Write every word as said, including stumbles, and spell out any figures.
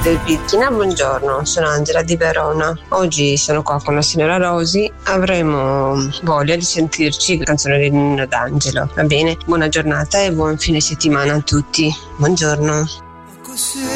del Pirchina, buongiorno, sono Angela di Verona. Oggi sono qua con la signora Rosi, avremo voglia di sentirci la canzone di Nino D'Angelo, va bene? Buona giornata e buon fine settimana a tutti, buongiorno.